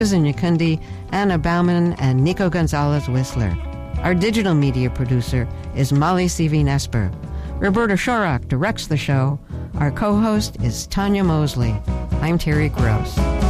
in Yakundi, Anna Bauman, and Nico Gonzalez Whistler. Our digital media producer is Molly Seavey-Nesper. Roberta Shorak directs the show. Our co-host is Tanya Mosley. I'm Terry Gross.